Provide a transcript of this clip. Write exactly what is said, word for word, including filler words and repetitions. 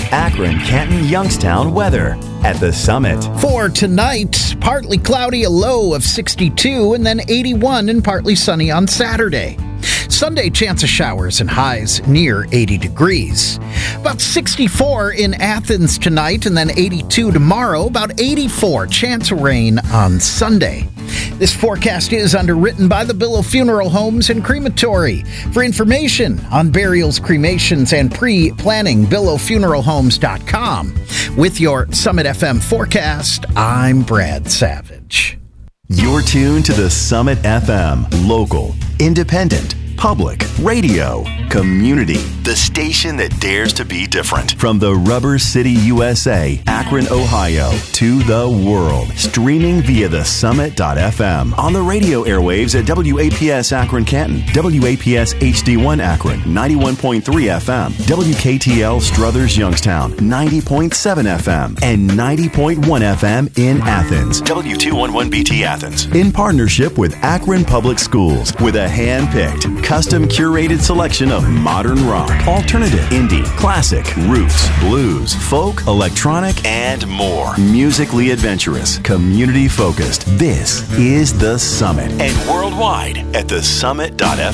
Akron, Canton, Youngstown weather at the Summit. For tonight, partly cloudy, a low of sixty-two, and then eighty-one and partly sunny on Saturday. Sunday, chance of showers and highs near eighty degrees. About sixty-four in Athens tonight, and then eighty-two tomorrow. About eighty-four, chance of rain on Sunday. This forecast is underwritten by the Billow Funeral Homes and Crematory. For information on burials, cremations, and pre-planning, billow funeral homes dot com. With your Summit F M forecast, I'm Brad Savage. You're tuned to the Summit F M, local, independent, public, radio, community, the station that dares to be different. From the Rubber City, U S A, Akron, Ohio, to the world, streaming via the summit dot f m, on the radio airwaves at W A P S Akron Canton, W A P S H D one Akron, ninety-one point three F M, W K T L Struthers Youngstown, ninety point seven F M, and ninety point one F M in Athens, W two eleven B T Athens, in partnership with Akron Public Schools, with a hand-picked, custom curated selection of modern rock, alternative, indie, classic, roots, blues, folk, electronic, and more. Musically adventurous, community focused. This is The Summit, and worldwide at the summit dot f m.